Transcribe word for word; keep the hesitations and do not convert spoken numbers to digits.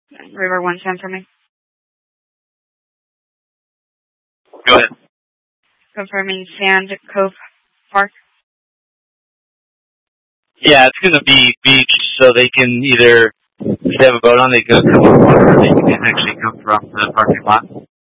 River one ten for me. Go ahead. Confirming Sand Cove Park. Yeah, it's going to be beach, so they can either, if they have a boat on, they can come on water, or they can actually come from the parking lot.